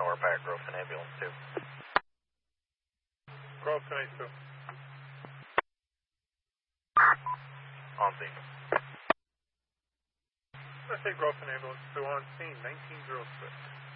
Pack, Growth and Ambulance 2. Growth and 2. On scene. I say Growth and Ambulance 2 on scene, 1906.